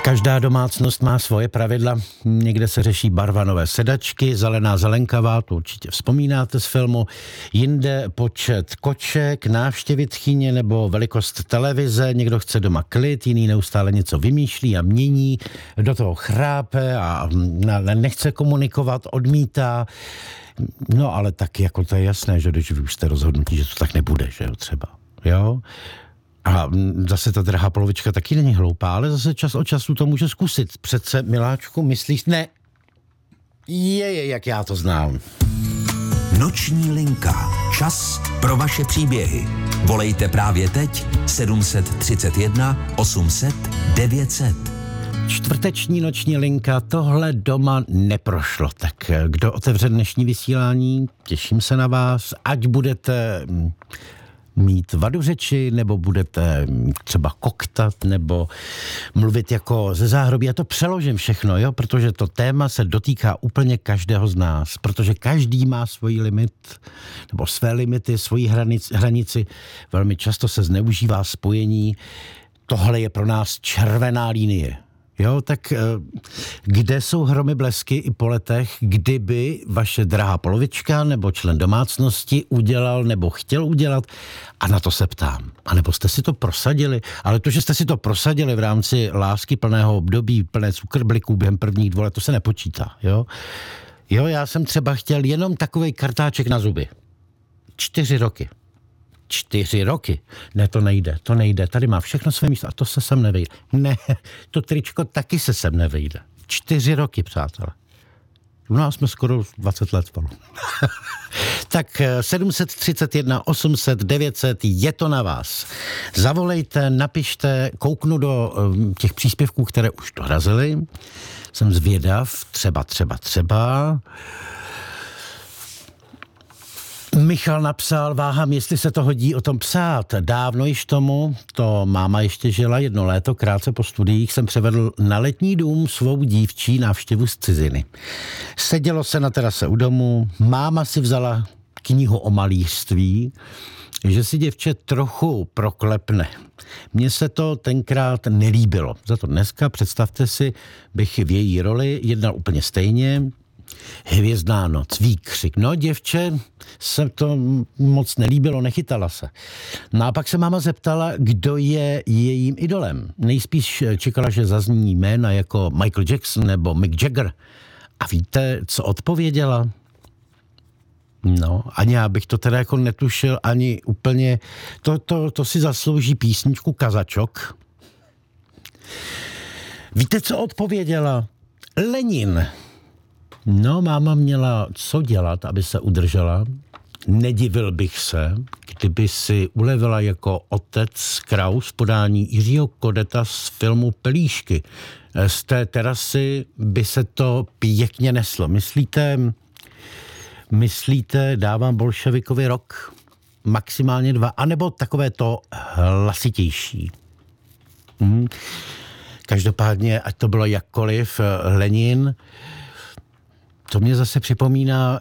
Každá domácnost má svoje pravidla. Někde se řeší barva nové sedačky, zelená zelenkavá, to určitě vzpomínáte z filmu. Jinde počet koček, návštěvy tchyně nebo velikost televize. Někdo chce doma klid, jiný neustále něco vymýšlí a mění. Do toho chrápe a nechce komunikovat, odmítá. No ale tak jako to je jasné, že když vy už jste rozhodnutí, že to tak nebude, že jo, třeba. Jo? A zase ta drahá polovička taky není hloupá, ale zase čas od času to může zkusit. Přece, miláčku, myslíš? Ne. Jak já to znám. Noční linka. Čas pro vaše příběhy. Volejte právě teď 731 800 900. Čtvrteční noční linka, tohle doma neprošlo. Tak kdo otevře dnešní vysílání, těším se na vás, ať budete mít vadu řeči, nebo budete třeba koktat, nebo mluvit jako ze záhrobí. Já to přeložím všechno, jo, protože to téma se dotýká úplně každého z nás, protože každý má svůj limit, nebo své limity, svoji hranici. Velmi často se zneužívá spojení. Tohle je pro nás červená linie. Jo, tak kde jsou hromy blesky i po letech, kdyby vaše drahá polovička nebo člen domácnosti udělal nebo chtěl udělat? A na to se ptám. A nebo jste si to prosadili? Ale to, že jste si to prosadili v rámci lásky plného období, plné cukrblíků během prvních 2 let, to se nepočítá. Jo, já jsem třeba chtěl jenom takovej kartáček na zuby. 4 roky. 4 roky. Ne, to nejde. Tady má všechno své místo a to se sem nevejde. Ne, to tričko taky se sem nevejde. 4 roky, přátelé. U nás jsme skoro 20 let spolu. Tak 731 800 900, je to na vás. Zavolejte, napište, kouknu do těch příspěvků, které už dorazily. Jsem zvědav, třeba. Michal napsal, váhám, jestli se to hodí o tom psát. Dávno již tomu, to máma ještě žila 1 léto, krátce po studiích jsem převedl na letní dům svou dívčí návštěvu z ciziny. Sedělo se na terase u domu, máma si vzala knihu o malířství, že si děvče trochu proklepne. Mně se to tenkrát nelíbilo. Za to dneska, představte si, bych v její roli jednal úplně stejně. Hvězdná noc, výkřik. No, děvče se to moc nelíbilo, nechytala se. No a pak se máma zeptala, kdo je jejím idolem. Nejspíš čekala, že zazní jména jako Michael Jackson nebo Mick Jagger. A víte, co odpověděla? No, ani já bych to teda jako netušil, ani úplně. To si zaslouží písničku Kazačok. Víte, co odpověděla? Lenin. No, máma měla co dělat, aby se udržela. Nedivil bych se, kdyby si ulevila jako otec Kraus podání Jiřího Kodeta z filmu Pelíšky. Z té terasy by se to pěkně neslo. Myslíte, dávám bolševikovi rok, maximálně 2, anebo takové to hlasitější. Každopádně, ať to bylo jakkoliv, Lenin. To mě zase připomíná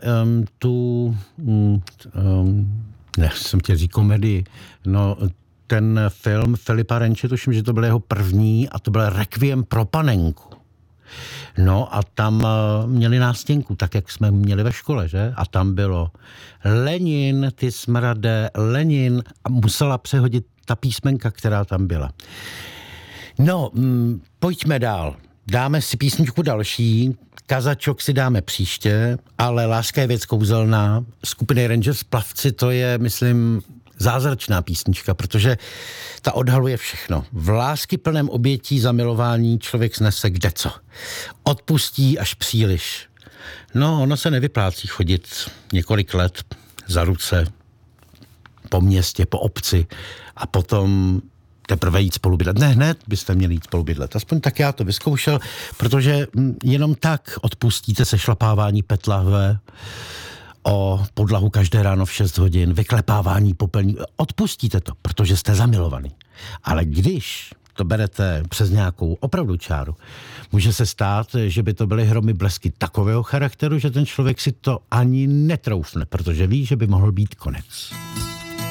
jsem chtěl říct komedii, no ten film Filipa Renče, tuším, že to byl jeho první a to byl Requiem pro panenku. No a tam měli nástěnku, tak jak jsme měli ve škole, že? A tam bylo Lenin, ty smrade, Lenin a musela přehodit ta písmenka, která tam byla. No, pojďme dál. Dáme si písničku další, Kazačok si dáme příště, ale Láska je věc kouzelná, skupiny Rangers Plavci, to je, myslím, zázračná písnička, protože ta odhaluje všechno. V lásky plném obětí zamilování člověk snese kdeco. Odpustí až příliš. No, ono se nevyplácí chodit několik let za ruce po městě, po obci a potom teprve jít spolu bydlet. Ne, hned byste měli jít spolu bydlet. Aspoň tak já to vyzkoušel, protože jenom tak odpustíte sešlapávání petlahve o podlahu každé ráno v 6 hodin, vyklepávání popelní. Odpustíte to, protože jste zamilovaný. Ale když to berete přes nějakou opravdu čáru, může se stát, že by to byly hromy blesky takového charakteru, že ten člověk si to ani netroufne, protože ví, že by mohl být konec.